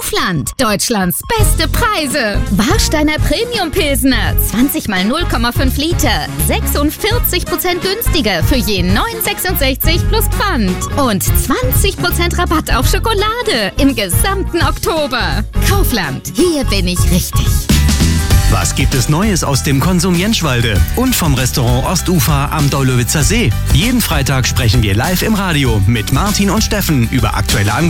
Kaufland. Deutschlands beste Preise. Warsteiner Premium Pilsner. 20 mal 0,5 Liter. 46% günstiger für je 9,66 plus Pfand. Und 20% Rabatt auf Schokolade im gesamten Oktober. Kaufland. Hier bin ich richtig. Was gibt es Neues aus dem Konsum Jenschwalde und vom Restaurant Ostufer am Daulowitzer See? Jeden Freitag sprechen wir live im Radio mit Martin und Steffen über aktuelle Angebote